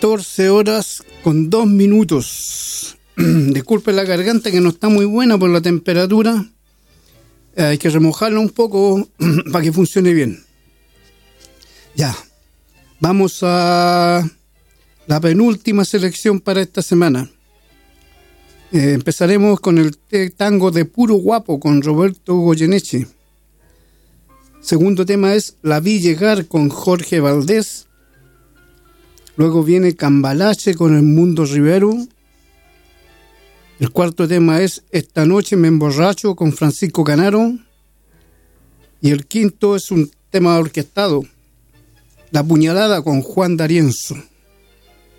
14:02. Disculpe la garganta que no está muy buena por la temperatura. Hay que remojarla un poco para que funcione bien. Ya, vamos a la penúltima selección para esta semana. Empezaremos con el tango de Puro Guapo con Roberto Goyeneche. Segundo tema es La Vi Llegar con Jorge Valdés. Luego viene Cambalache con El Mundo Rivero. El cuarto tema es Esta Noche Me Emborracho con Francisco Canaro. Y el quinto es un tema orquestado, La Puñalada con Juan D'Arienzo.